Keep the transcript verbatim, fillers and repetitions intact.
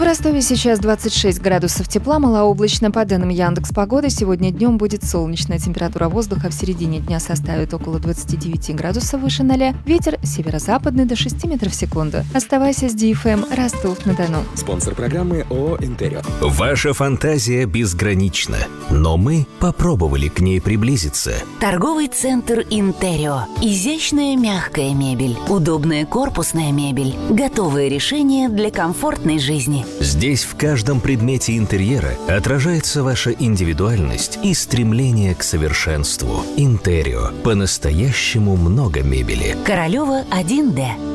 В Ростове сейчас двадцать шесть градусов тепла, малооблачно. По данным Яндекс.Погоды, сегодня днем будет солнечная. Температура воздуха в середине дня составит около двадцать девять градусов выше ноля. Ветер северо-западный до шести метров в секунду. Оставайся с ди эф эм Ростов-на-Дону. Спонсор программы ООО «Интерио». Ваша фантазия безгранична, но мы попробовали к ней приблизиться. Торговый центр «Интерио». Изящная мягкая мебель, удобная корпусная мебель, готовые решения для комфортной жизни. Здесь в каждом предмете интерьера отражается ваша индивидуальность и стремление к совершенству. «Интерио». По-настоящему много мебели. Королева один дэ.